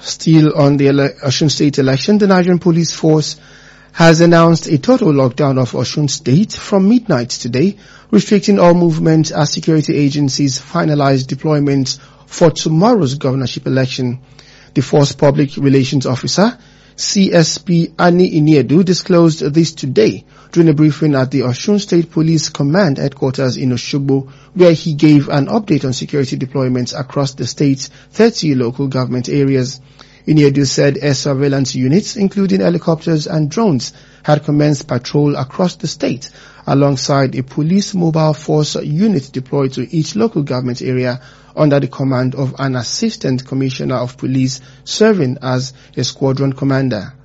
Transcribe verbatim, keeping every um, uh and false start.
Still on the ele- Osun State election, the Nigerian Police Force has announced a total lockdown of Osun State from midnight today, restricting all movement as security agencies finalize deployment for tomorrow's governorship election. The Force Public Relations Officer, C S P Ani Iniedu, disclosed this today during a briefing at the Osun State Police Command headquarters in Osogbo, where he gave an update on security deployments across the state's thirty local government areas. Iniedu said air surveillance units, including helicopters and drones, had commenced patrol across the state, alongside a police mobile force unit deployed to each local government area under the command of an assistant commissioner of police serving as a squadron commander.